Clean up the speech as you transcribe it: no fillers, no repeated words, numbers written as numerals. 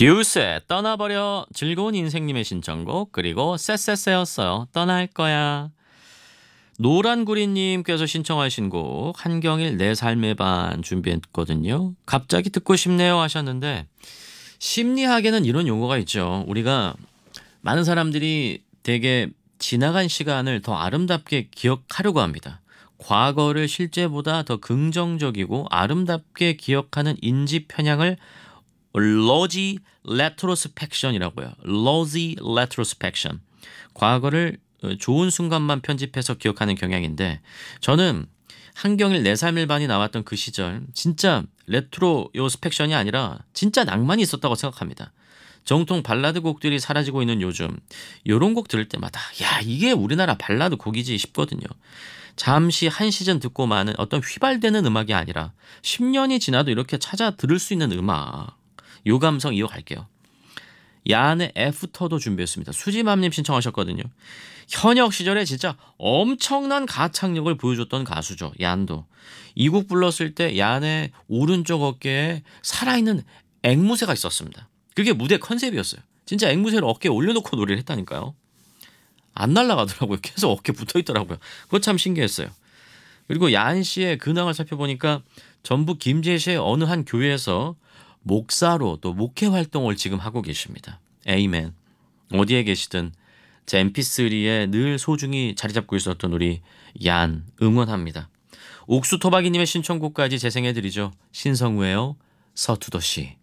듀스의 떠나버려 즐거운 인생님의 신청곡 그리고 쎄쎄쎄였어요. 떠날 거야. 노란구리님께서 신청하신 곡 한경일 내 삶의 반 준비했거든요. 갑자기 듣고 싶네요 하셨는데 심리학에는 이런 용어가 있죠. 우리가 많은 사람들이 되게 지나간 시간을 더 아름답게 기억하려고 합니다. 과거를 실제보다 더 긍정적이고 아름답게 기억하는 인지 편향을 로지 레트로스펙션이라고요. 로지 레트로스펙션. 과거를 좋은 순간만 편집해서 기억하는 경향인데 저는 한경일 내 삶의 반이 나왔던 그 시절 진짜 레트로스펙션이 아니라 진짜 낭만이 있었다고 생각합니다. 정통 발라드 곡들이 사라지고 있는 요즘 이런 곡 들을 때마다 야 이게 우리나라 발라드 곡이지 싶거든요. 잠시 한 시즌 듣고 마는 어떤 휘발되는 음악이 아니라 10년이 지나도 이렇게 찾아 들을 수 있는 음악. 요 감성 이어갈게요. 야한의 애프터도 준비했습니다. 수지맘님 신청하셨거든요. 현역 시절에 진짜 엄청난 가창력을 보여줬던 가수죠. 얀도. 이 곡 불렀을 때 얀의 오른쪽 어깨에 살아있는 앵무새가 있었습니다. 그게 무대 컨셉이었어요. 진짜 앵무새를 어깨에 올려놓고 노래를 했다니까요. 안 날아가더라고요. 계속 어깨에 붙어있더라고요. 그거 참 신기했어요. 그리고 얀 씨의 근황을 살펴보니까 전북 김제시의 어느 한 교회에서 목사로 또 목회 활동을 지금 하고 계십니다. 에이멘. 어디에 계시든 제 mp3에 늘 소중히 자리 잡고 있었던 우리 얀 응원합니다. 옥수토박이님의 신청곡까지 재생해드리죠. 신성우예요. 서투더시.